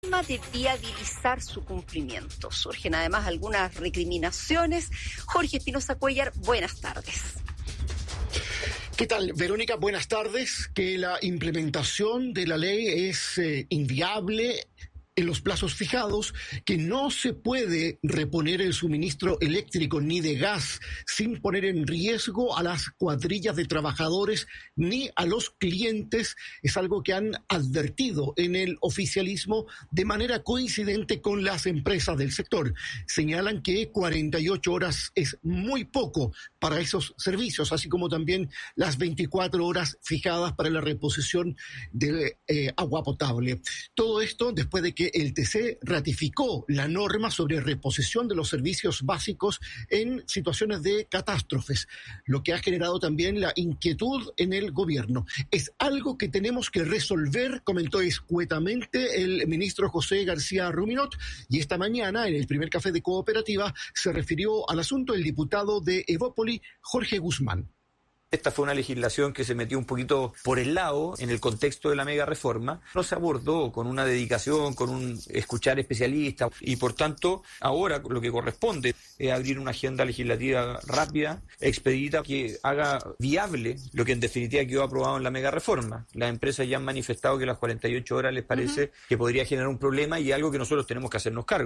de viabilizar su cumplimiento. Surgen además algunas recriminaciones. Jorge Espinosa Cuéllar, buenas tardes. ¿Qué tal, Verónica? Buenas tardes. Que la implementación de la ley es inviable en los plazos fijados, que no se puede reponer el suministro eléctrico ni de gas sin poner en riesgo a las cuadrillas de trabajadores ni a los clientes, es algo que han advertido en el oficialismo de manera coincidente con las empresas del sector. Señalan que 48 horas es muy poco para esos servicios, así como también las 24 horas fijadas para la reposición de agua potable. Todo esto después de que el TC ratificó la norma sobre reposición de los servicios básicos en situaciones de catástrofes, lo que ha generado también la inquietud en el gobierno. Es algo que tenemos que resolver, comentó escuetamente el ministro José García Ruminot, y esta mañana en el primer café de Cooperativa se refirió al asunto el diputado de Evópoli, Jorge Guzmán. Esta fue una legislación que se metió un poquito por el lado en el contexto de la mega reforma. No se abordó con una dedicación, con un escuchar especialistas y por tanto ahora lo que corresponde es abrir una agenda legislativa rápida, expedita, que haga viable lo que en definitiva quedó aprobado en la mega reforma. Las empresas ya han manifestado que las 48 horas les parece que podría generar un problema y algo que nosotros tenemos que hacernos cargo.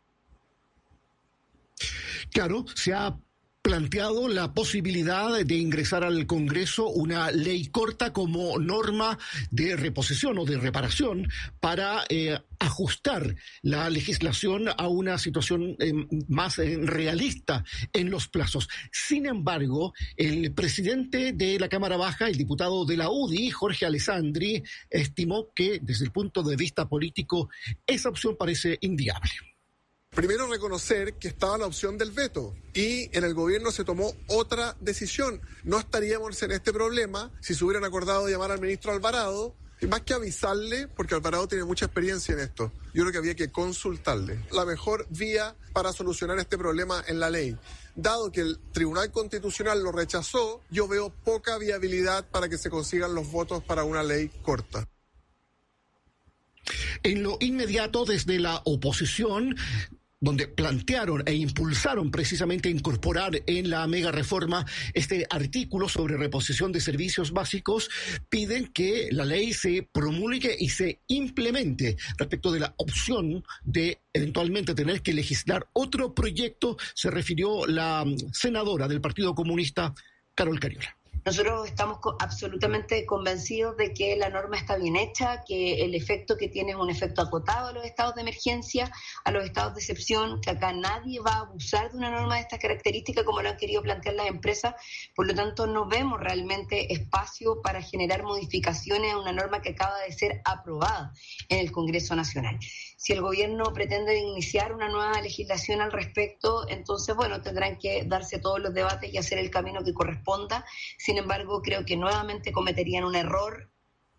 Claro, se ha planteado la posibilidad de ingresar al Congreso una ley corta como norma de reposición o de reparación para ajustar la legislación a una situación más realista en los plazos. Sin embargo, el presidente de la Cámara Baja, el diputado de la UDI, Jorge Alessandri, estimó que desde el punto de vista político esa opción parece inviable. Primero, reconocer que estaba la opción del veto y en el gobierno se tomó otra decisión. No estaríamos en este problema si se hubieran acordado llamar al ministro Alvarado, y más que avisarle, porque Alvarado tiene mucha experiencia en esto. Yo creo que había que consultarle. La mejor vía para solucionar este problema en la ley. Dado que el Tribunal Constitucional lo rechazó, yo veo poca viabilidad para que se consigan los votos para una ley corta. En lo inmediato, desde la oposición, donde plantearon e impulsaron precisamente incorporar en la mega reforma este artículo sobre reposición de servicios básicos, piden que la ley se promulgue y se implemente. Respecto de la opción de eventualmente tener que legislar otro proyecto, se refirió la senadora del Partido Comunista, Carol Cariola. Nosotros estamos absolutamente convencidos de que la norma está bien hecha, que el efecto que tiene es un efecto acotado a los estados de emergencia, a los estados de excepción, que acá nadie va a abusar de una norma de estas características como lo han querido plantear las empresas. Por lo tanto, no vemos realmente espacio para generar modificaciones a una norma que acaba de ser aprobada en el Congreso Nacional. Si el gobierno pretende iniciar una nueva legislación al respecto, entonces, bueno, tendrán que darse todos los debates y hacer el camino que corresponda. Sin embargo, creo que nuevamente cometerían un error.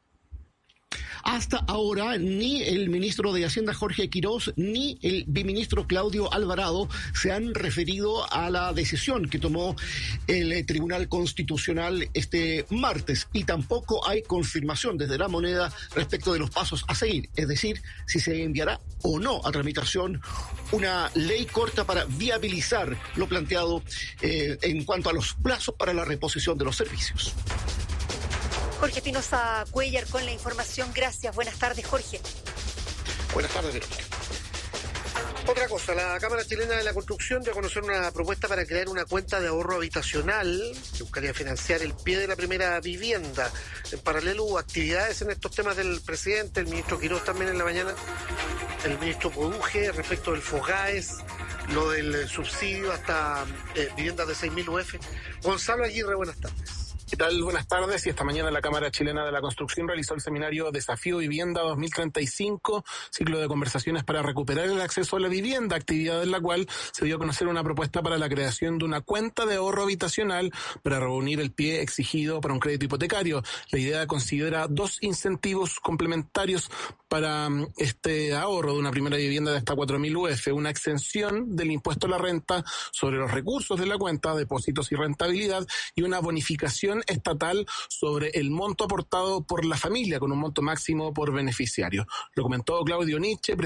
Hasta ahora, ni el ministro de Hacienda, Jorge Quirós, ni el viceministro Claudio Alvarado se han referido a la decisión que tomó el Tribunal Constitucional este martes, y tampoco hay confirmación desde La Moneda respecto de los pasos a seguir, es decir, si se enviará o no a tramitación una ley corta para viabilizar lo planteado en cuanto a los plazos para la reposición de los servicios. Jorge Espinosa Cuéllar con la información. Gracias. Buenas tardes, Jorge. Buenas tardes, Verónica. Otra cosa, la Cámara Chilena de la Construcción dio a conocer una propuesta para crear una cuenta de ahorro habitacional que buscaría financiar el pie de la primera vivienda. En paralelo hubo actividades en estos temas del presidente, el ministro Quirós también en la mañana, el ministro Poduje respecto del FOGAES, lo del subsidio hasta viviendas de 6.000 UF. Gonzalo Aguirre, buenas tardes. ¿Qué tal? Buenas tardes. Y esta mañana la Cámara Chilena de la Construcción realizó el seminario Desafío Vivienda 2035, ciclo de conversaciones para recuperar el acceso a la vivienda, actividad en la cual se dio a conocer una propuesta para la creación de una cuenta de ahorro habitacional para reunir el pie exigido para un crédito hipotecario. La idea considera dos incentivos complementarios para este ahorro de una primera vivienda de hasta 4.000 UF, una exención del impuesto a la renta sobre los recursos de la cuenta, depósitos y rentabilidad, y una bonificación estatal sobre el monto aportado por la familia con un monto máximo por beneficiario. Lo comentó Claudio Nietzsche,